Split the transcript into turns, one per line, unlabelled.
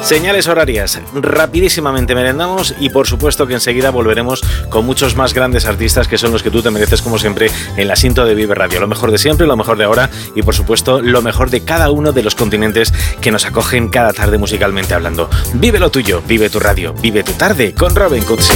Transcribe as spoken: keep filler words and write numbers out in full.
Señales horarias, rapidísimamente merendamos y por supuesto que enseguida volveremos con muchos más grandes artistas que son los que tú te mereces como siempre en la Sinto de Vive Radio. Lo mejor de siempre, lo mejor de ahora y por supuesto lo mejor de cada uno de los continentes que nos acogen cada tarde musicalmente hablando. Vive lo tuyo, vive tu radio, vive tu tarde con Robin Cutsi.